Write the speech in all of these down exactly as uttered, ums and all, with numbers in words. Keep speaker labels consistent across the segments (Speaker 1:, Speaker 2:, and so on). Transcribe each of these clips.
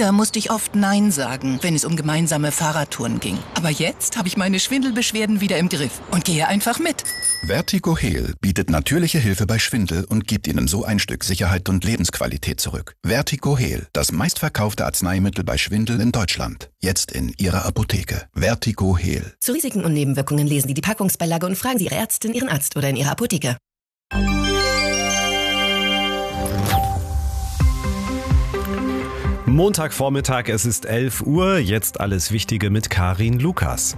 Speaker 1: Früher musste ich oft Nein sagen, wenn es um gemeinsame Fahrradtouren ging. Aber jetzt habe ich meine Schwindelbeschwerden wieder im Griff und gehe einfach mit.
Speaker 2: Vertigo Heal bietet natürliche Hilfe bei Schwindel und gibt Ihnen so ein Stück Sicherheit und Lebensqualität zurück. Vertigo Heal, das meistverkaufte Arzneimittel bei Schwindel in Deutschland. Jetzt in Ihrer Apotheke. Vertigo Heal.
Speaker 3: Zu Risiken und Nebenwirkungen lesen Sie die Packungsbeilage und fragen Sie Ihre Ärztin, Ihren Arzt oder in Ihrer Apotheke.
Speaker 4: Montagvormittag, es ist elf Uhr, jetzt alles Wichtige mit Karin Lukas.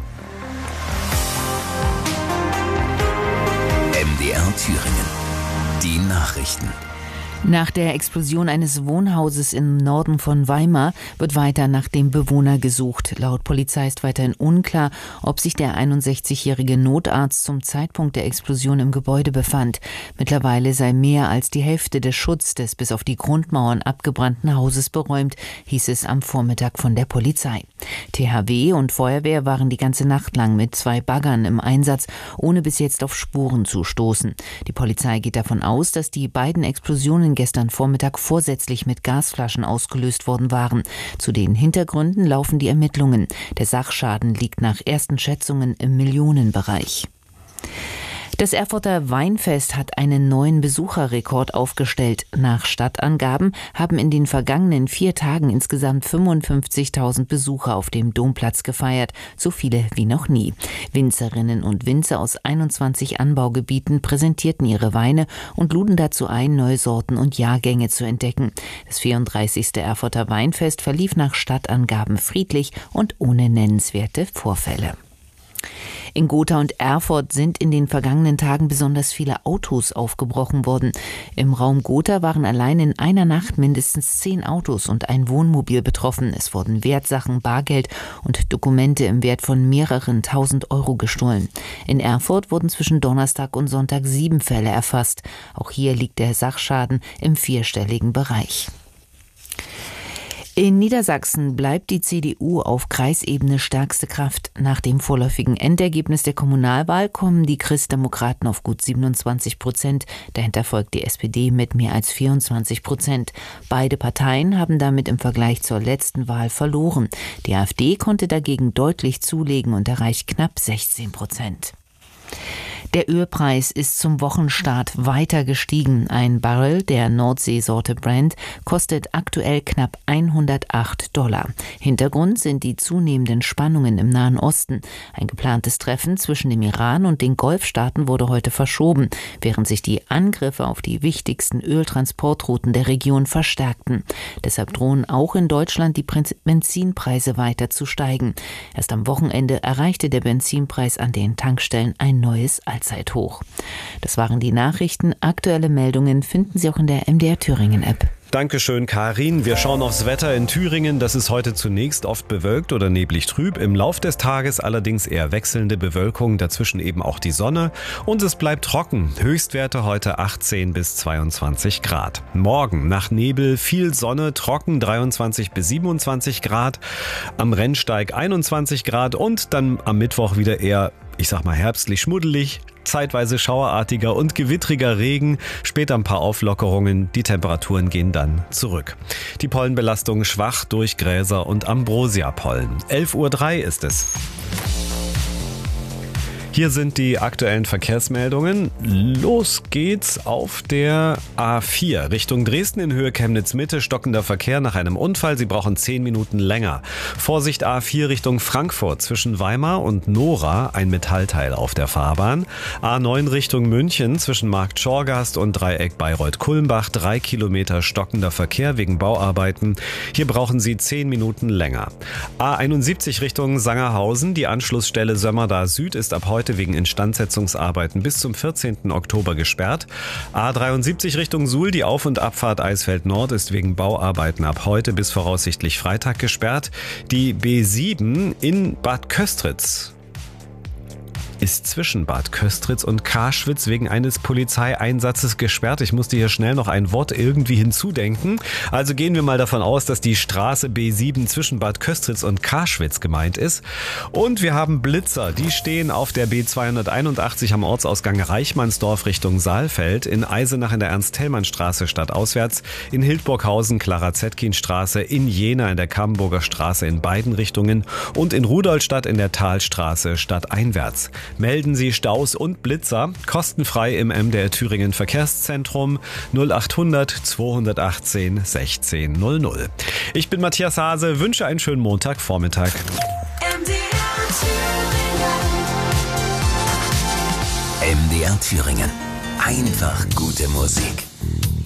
Speaker 5: M D R Thüringen. Die Nachrichten.
Speaker 6: Nach der Explosion eines Wohnhauses im Norden von Weimar wird weiter nach dem Bewohner gesucht. Laut Polizei ist weiterhin unklar, ob sich der einundsechzigjährige Notarzt zum Zeitpunkt der Explosion im Gebäude befand. Mittlerweile sei mehr als die Hälfte des Schutzes des bis auf die Grundmauern abgebrannten Hauses beräumt, hieß es am Vormittag von der Polizei. T H W und Feuerwehr waren die ganze Nacht lang mit zwei Baggern im Einsatz, ohne bis jetzt auf Spuren zu stoßen. Die Polizei geht davon aus, dass die beiden Explosionen gestern Vormittag vorsätzlich mit Gasflaschen ausgelöst worden waren. Zu den Hintergründen laufen die Ermittlungen. Der Sachschaden liegt nach ersten Schätzungen im Millionenbereich. Das Erfurter Weinfest hat einen neuen Besucherrekord aufgestellt. Nach Stadtangaben haben in den vergangenen vier Tagen insgesamt fünfundfünfzigtausend Besucher auf dem Domplatz gefeiert, so viele wie noch nie. Winzerinnen und Winzer aus einundzwanzig Anbaugebieten präsentierten ihre Weine und luden dazu ein, neue Sorten und Jahrgänge zu entdecken. Das vierunddreißigste Erfurter Weinfest verlief nach Stadtangaben friedlich und ohne nennenswerte Vorfälle. In Gotha und Erfurt sind in den vergangenen Tagen besonders viele Autos aufgebrochen worden. Im Raum Gotha waren allein in einer Nacht mindestens zehn Autos und ein Wohnmobil betroffen. Es wurden Wertsachen, Bargeld und Dokumente im Wert von mehreren tausend Euro gestohlen. In Erfurt wurden zwischen Donnerstag und Sonntag sieben Fälle erfasst. Auch hier liegt der Sachschaden im vierstelligen Bereich. In Niedersachsen bleibt die C D U auf Kreisebene stärkste Kraft. Nach dem vorläufigen Endergebnis der Kommunalwahl kommen die Christdemokraten auf gut siebenundzwanzig Prozent. Dahinter folgt die S P D mit mehr als vierundzwanzig Prozent. Beide Parteien haben damit im Vergleich zur letzten Wahl verloren. Die AfD konnte dagegen deutlich zulegen und erreicht knapp sechzehn Prozent. Der Ölpreis ist zum Wochenstart weiter gestiegen. Ein Barrel der Nordseesorte Brent kostet aktuell knapp hundertacht Dollar. Hintergrund sind die zunehmenden Spannungen im Nahen Osten. Ein geplantes Treffen zwischen dem Iran und den Golfstaaten wurde heute verschoben, während sich die Angriffe auf die wichtigsten Öltransportrouten der Region verstärkten. Deshalb drohen auch in Deutschland die Benzinpreise weiter zu steigen. Erst am Wochenende erreichte der Benzinpreis an den Tankstellen ein neues Allzeithoch. Das waren die Nachrichten. Aktuelle Meldungen finden Sie auch in der M D R Thüringen App.
Speaker 4: Dankeschön, Karin. Wir schauen aufs Wetter in Thüringen. Das ist heute zunächst oft bewölkt oder neblig trüb. Im Lauf des Tages allerdings eher wechselnde Bewölkung, dazwischen eben auch die Sonne. Und es bleibt trocken. Höchstwerte heute achtzehn bis zweiundzwanzig Grad. Morgen nach Nebel viel Sonne, trocken dreiundzwanzig bis siebenundzwanzig Grad. Am Rennsteig einundzwanzig Grad und dann am Mittwoch wieder eher, ich sag mal, herbstlich schmuddelig. Zeitweise schauerartiger und gewittriger Regen, später ein paar Auflockerungen, die Temperaturen gehen dann zurück. Die Pollenbelastung schwach durch Gräser und Ambrosia-Pollen. elf Uhr drei ist es. Hier sind die aktuellen Verkehrsmeldungen. Los geht's auf der A vier Richtung Dresden in Höhe Chemnitz-Mitte. Stockender Verkehr nach einem Unfall. Sie brauchen zehn Minuten länger. Vorsicht A vier Richtung Frankfurt zwischen Weimar und Nora. Ein Metallteil auf der Fahrbahn. A neun Richtung München zwischen Markt Schorgast und Dreieck Bayreuth-Kulmbach. Drei Kilometer stockender Verkehr wegen Bauarbeiten. Hier brauchen Sie zehn Minuten länger. A einundsiebzig Richtung Sangerhausen. Die Anschlussstelle Sömmerda Süd ist ab heute wegen Instandsetzungsarbeiten bis zum vierzehnten Oktober gesperrt. A dreiundsiebzig Richtung Suhl, die Auf- und Abfahrt Eisfeld Nord ist wegen Bauarbeiten ab heute bis voraussichtlich Freitag gesperrt. Die B sieben in Bad Köstritz ist zwischen Bad Köstritz und Karschwitz wegen eines Polizeieinsatzes gesperrt. Ich musste hier schnell noch ein Wort irgendwie hinzudenken. Also gehen wir mal davon aus, dass die Straße B sieben zwischen Bad Köstritz und Karschwitz gemeint ist. Und wir haben Blitzer. Die stehen auf der B zweihunderteinundachtzig am Ortsausgang Reichmannsdorf Richtung Saalfeld, in Eisenach in der Ernst-Thälmann-Straße stadtauswärts, in Hildburghausen Clara-Zetkin-Straße, in Jena in der Kammenburger Straße in beiden Richtungen und in Rudolstadt in der Talstraße stadteinwärts. Melden Sie Staus und Blitzer kostenfrei im M D R Thüringen Verkehrszentrum null achthundert zweihundertachtzehn sechzehn null null. Ich bin Matthias Hase, wünsche einen schönen Montagvormittag.
Speaker 5: M D R Thüringen. Einfach gute Musik.